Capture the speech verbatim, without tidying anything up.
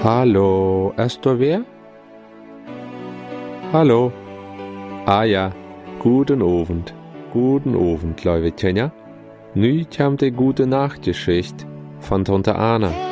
Hallo, ist du wer? Hallo? Ah ja, guten Abend, guten Abend, liebe Tanja. Nu komt de gute Nachtgeschichte van Tante Anna.